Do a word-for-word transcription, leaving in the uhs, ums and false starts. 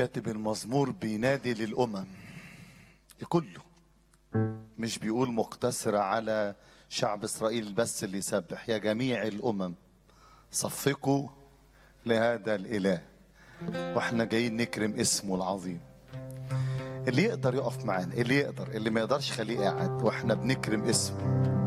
كاتب المزمور بينادي للأمم كله، مش بيقول مقتصرة على شعب إسرائيل بس اللي يسبح، يا جميع الأمم صفقوا لهذا الإله. واحنا جايين نكرم اسمه العظيم. اللي يقدر يقف معانا، اللي يقدر، اللي ما يقدرش خليه قاعد واحنا بنكرم اسمه.